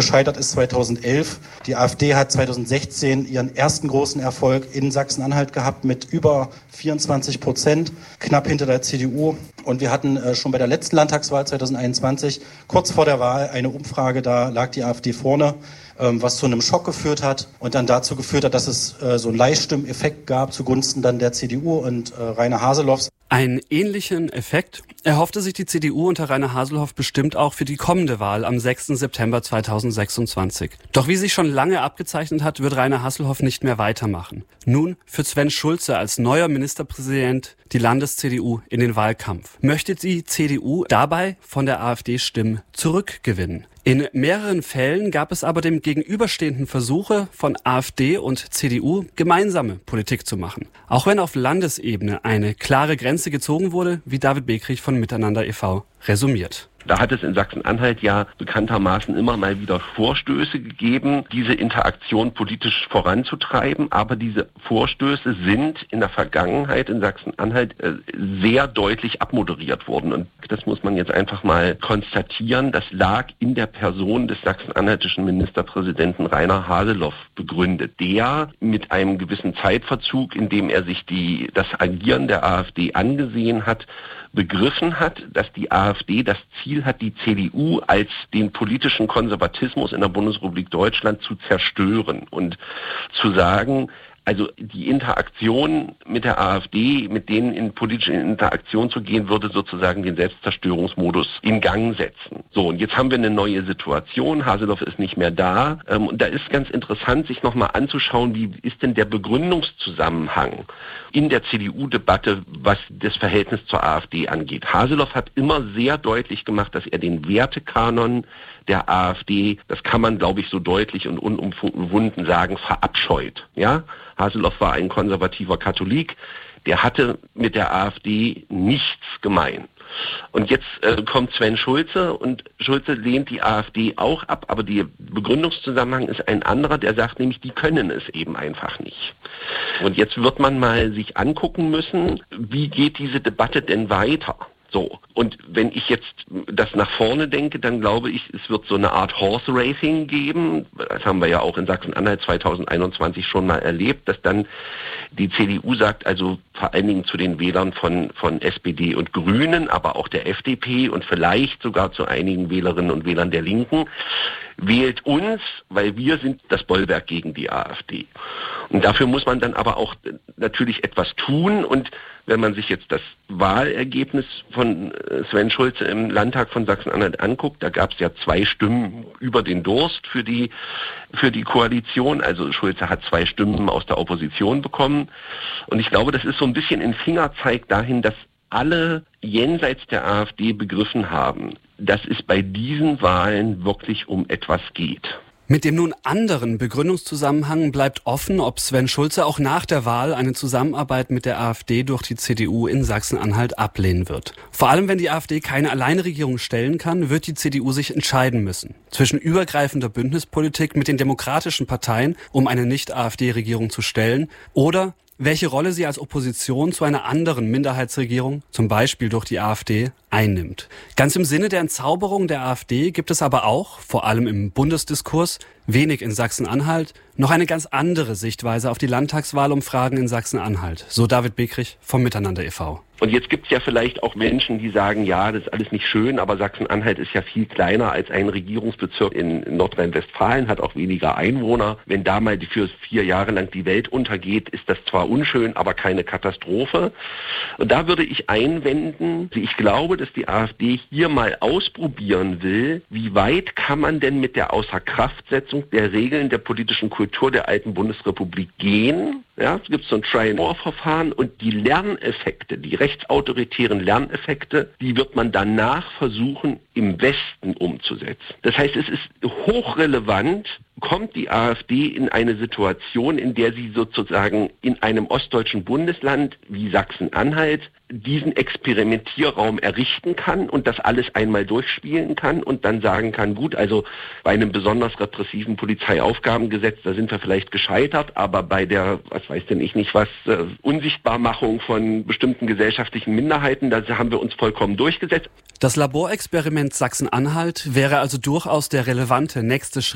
gescheitert ist 2011. Die AfD hat 2016 ihren ersten großen Erfolg in Sachsen-Anhalt gehabt mit über 24%, knapp hinter der CDU. Und wir hatten schon bei der letzten Landtagswahl 2021, kurz vor der Wahl, eine Umfrage, da lag die AfD vorne, was zu einem Schock geführt hat und dann dazu geführt hat, dass es so einen Leihstimmeffekt gab zugunsten dann der CDU und Rainer Haselhoffs. Einen ähnlichen Effekt erhoffte sich die CDU unter Rainer Haselhoff bestimmt auch für die kommende Wahl am 6. September 2026. Doch wie sich schon lange abgezeichnet hat, wird Rainer Haselhoff nicht mehr weitermachen. Nun führt Sven Schulze als neuer Ministerpräsident die Landes-CDU in den Wahlkampf. Möchte die CDU dabei von der AfD Stimmen zurückgewinnen? In mehreren Fällen gab es aber dem gegenüberstehenden Versuche von AfD und CDU, gemeinsame Politik zu machen. Auch wenn auf Landesebene eine klare Grenze gezogen wurde, wie David Bekrich von Miteinander e.V. resümiert. Da hat es in Sachsen-Anhalt ja bekanntermaßen immer mal wieder Vorstöße gegeben, diese Interaktion politisch voranzutreiben. Aber diese Vorstöße sind in der Vergangenheit in Sachsen-Anhalt sehr deutlich abmoderiert worden. Und das muss man jetzt einfach mal konstatieren. Das lag in der Person des sachsen-anhaltischen Ministerpräsidenten Rainer Haselhoff begründet, der mit einem gewissen Zeitverzug, in dem er sich das Agieren der AfD angesehen hat, begriffen hat, dass die AfD das Ziel hat, die CDU als den politischen Konservatismus in der Bundesrepublik Deutschland zu zerstören und zu sagen, also die Interaktion mit der AfD, mit denen in politische Interaktion zu gehen, würde sozusagen den Selbstzerstörungsmodus in Gang setzen. So, und jetzt haben wir eine neue Situation. Haselhoff ist nicht mehr da. Und da ist ganz interessant, sich nochmal anzuschauen, wie ist denn der Begründungszusammenhang in der CDU-Debatte, was das Verhältnis zur AfD angeht. Haselhoff hat immer sehr deutlich gemacht, dass er den Wertekanon der AfD, das kann man, glaube ich, so deutlich und unumwunden sagen, verabscheut. Ja? Haselhoff war ein konservativer Katholik, der hatte mit der AfD nichts gemein. Und jetzt kommt Sven Schulze und Schulze lehnt die AfD auch ab, aber der Begründungszusammenhang ist ein anderer, der sagt nämlich, die können es eben einfach nicht. Und jetzt wird man mal sich angucken müssen, wie geht diese Debatte denn weiter? So, und wenn ich jetzt das nach vorne denke, dann glaube ich, es wird so eine Art Horse Racing geben. Das haben wir ja auch in Sachsen-Anhalt 2021 schon mal erlebt, dass dann die CDU sagt, also vor allen Dingen zu den Wählern von SPD und Grünen, aber auch der FDP und vielleicht sogar zu einigen Wählerinnen und Wählern der Linken, wählt uns, weil wir sind das Bollwerk gegen die AfD. Und dafür muss man dann aber auch natürlich etwas tun. Und wenn man sich jetzt das Wahlergebnis von Sven Schulze im Landtag von Sachsen-Anhalt anguckt, da gab es ja 2 Stimmen über den Durst für die Koalition. Also Schulze hat 2 Stimmen aus der Opposition bekommen. Und ich glaube, das ist so ein bisschen ein Fingerzeig dahin, dass alle jenseits der AfD begriffen haben, dass es bei diesen Wahlen wirklich um etwas geht. Mit dem nun anderen Begründungszusammenhang bleibt offen, ob Sven Schulze auch nach der Wahl eine Zusammenarbeit mit der AfD durch die CDU in Sachsen-Anhalt ablehnen wird. Vor allem, wenn die AfD keine Alleinregierung stellen kann, wird die CDU sich entscheiden müssen. Zwischen übergreifender Bündnispolitik mit den demokratischen Parteien, um eine Nicht-AfD-Regierung zu stellen, oder welche Rolle sie als Opposition zu einer anderen Minderheitsregierung, zum Beispiel durch die AfD, einnimmt. Ganz im Sinne der Entzauberung der AfD gibt es aber auch, vor allem im Bundesdiskurs, wenig in Sachsen-Anhalt, noch eine ganz andere Sichtweise auf die Landtagswahlumfragen in Sachsen-Anhalt. So David Bekrich vom Miteinander e.V. Und jetzt gibt es ja vielleicht auch Menschen, die sagen, ja, das ist alles nicht schön, aber Sachsen-Anhalt ist ja viel kleiner als ein Regierungsbezirk in Nordrhein-Westfalen, hat auch weniger Einwohner. Wenn da mal für 4 Jahre lang die Welt untergeht, ist das zwar unschön, aber keine Katastrophe. Und da würde ich einwenden, ich glaube, dass die AfD hier mal ausprobieren will, wie weit kann man denn mit der Außerkraftsetzung der Regeln der politischen Kultur der alten Bundesrepublik gehen. Ja, es gibt so ein Try-and-Error-Verfahren und die Lerneffekte, die rechtsautoritären Lerneffekte, die wird man danach versuchen, im Westen umzusetzen. Das heißt, es ist hochrelevant, kommt die AfD in eine Situation, in der sie sozusagen in einem ostdeutschen Bundesland wie Sachsen-Anhalt diesen Experimentierraum errichten kann und das alles einmal durchspielen kann und dann sagen kann, gut, also bei einem besonders repressiven Polizeiaufgabengesetz, da sind wir vielleicht gescheitert, aber bei der, was weiß denn ich nicht was, Unsichtbarmachung von bestimmten gesellschaftlichen Minderheiten, da haben wir uns vollkommen durchgesetzt. Das Laborexperiment Sachsen-Anhalt wäre also durchaus der relevante nächste Schritt